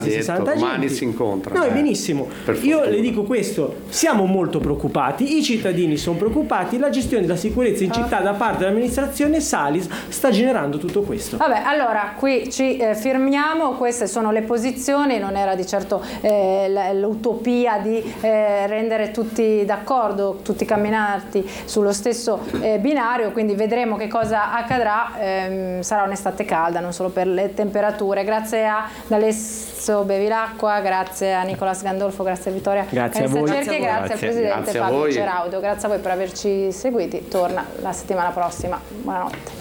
60 domani agenti. si incontra. No, benissimo. Per Io fortuna. le dico questo: siamo molto preoccupati, i cittadini sono preoccupati, la gestione della sicurezza in città da parte dell'amministrazione Salis sta generando tutto questo. Vabbè, allora qui ci firmiamo, queste sono le posizioni, non era di certo l'utopia di rendere tutti d'accordo, tutti camminati sullo stesso binario, quindi vedremo che cosa accadrà. Sarà un'estate calda, non solo per le temperature. Grazie a D'Alessio Bevilacqua, grazie a Nicolas Gandolfo, grazie a Vittoria Grazie a voi. Cerchi, grazie al Presidente Grazie a Fabio voi. Ceraudo, grazie a voi per averci seguiti, torna la settimana prossima, buonanotte.